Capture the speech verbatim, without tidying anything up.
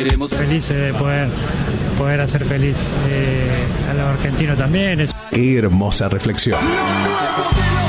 queremos. Felices de poder, poder hacer feliz eh, a los argentinos también. Es... Qué hermosa reflexión. No, no,